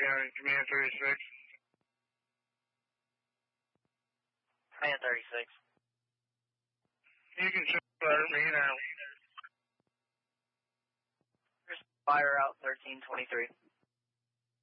County, Command 36. Command 36. You can fire me now. Fire out 1323.